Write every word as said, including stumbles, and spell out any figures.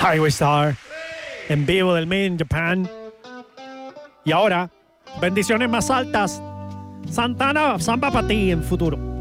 Highway Star, en vivo del Made in Japan. Y ahora, bendiciones más altas. Santana, samba para ti en futuro.